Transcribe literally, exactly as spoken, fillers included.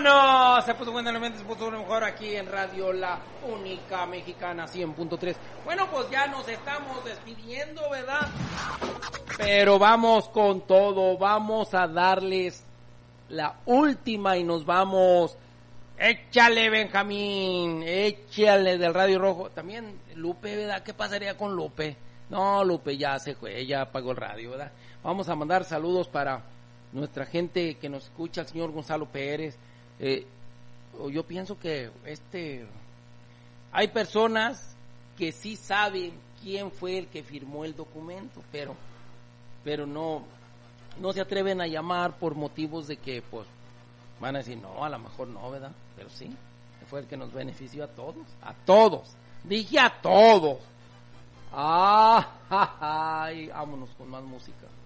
¡Vámonos! Se puso bueno el ambiente, se puso mejor aquí en Radio La Única Mexicana cien punto tres. Bueno, pues ya nos estamos despidiendo, ¿verdad? Pero vamos con todo, vamos a darles la última y nos vamos. Échale, Benjamín, échale del Radio Rojo. También Lupe, ¿verdad? ¿Qué pasaría con Lupe? No, Lupe ya se fue, ya apagó el radio, ¿verdad? Vamos a mandar saludos para nuestra gente que nos escucha, el señor Gonzalo Pérez. Eh, yo pienso que este hay personas que sí saben quién fue el que firmó el documento, pero pero no no se atreven a llamar por motivos de que pues van a decir no, a lo mejor no, ¿verdad? Pero sí, fue el que nos benefició a todos, a todos, dije a todos. Ah, ja, ja, y vámonos con más música.